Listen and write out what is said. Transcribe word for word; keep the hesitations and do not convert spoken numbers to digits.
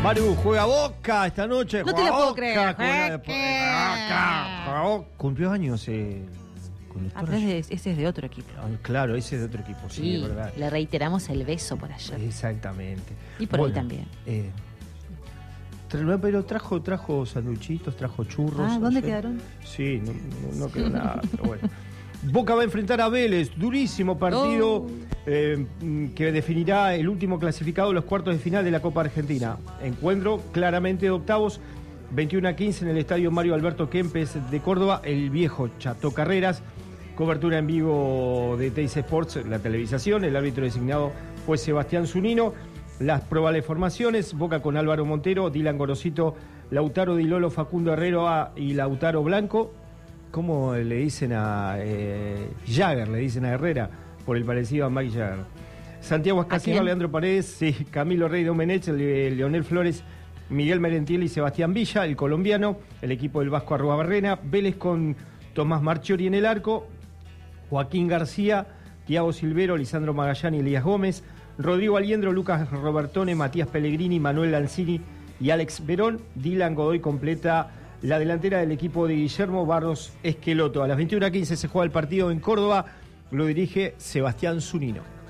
Maru, juega Boca esta noche. No te lo puedo creer. Juega Boca. Cumplió años. Eh, ah, pero ese, ese es de otro equipo. Claro, ese es de otro equipo, sí, sí, es verdad. Le reiteramos el beso por ayer. Exactamente. Y por bueno, ahí también. Eh, tra pero trajo, trajo sanduchitos, trajo churros. Ah, ¿dónde sé. quedaron? Sí, no, no, no quedó nada, pero bueno. Boca va a enfrentar a Vélez, durísimo partido oh. eh, que definirá el último clasificado de los cuartos de final de la Copa Argentina. Encuentro claramente de octavos, veintiuno a quince en el estadio Mario Alberto Kempes de Córdoba, el viejo Chato Carreras. Cobertura en vivo de Teis Sports, la televisación. El árbitro designado fue Sebastián Zunino. Las probables formaciones: Boca con Álvaro Montero, Dylan Gorosito, Lautaro Di Lolo, Facundo Herrero y Lautaro Blanco. ¿Cómo le dicen a eh, Jagger? Le dicen a Herrera, por el parecido a Mike Jagger. Santiago Escacino, Leandro Paredes, sí, Camilo Rey Domenech, Le, Leonel Flores, Miguel Merentiel y Sebastián Villa, el colombiano, el equipo del Vasco Arruabarrena, Vélez con Tomás Marchiori en el arco, Joaquín García, Thiago Silvero, Lisandro Magallán y Elías Gómez, Rodrigo Aliendro, Lucas Robertone, Matías Pellegrini, Manuel Lanzini y Alex Verón. Dylan Godoy completa la delantera del equipo de Guillermo Barros Esqueloto. A las veintiuna a quince se juega el partido en Córdoba, lo dirige Sebastián Zunino.